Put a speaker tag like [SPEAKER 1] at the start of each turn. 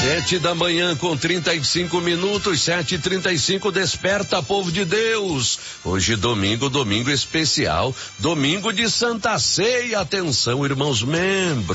[SPEAKER 1] 7h com 35 minutos, 7h35, desperta, povo de Deus. Hoje domingo especial, domingo de Santa Ceia. Atenção, irmãos membros.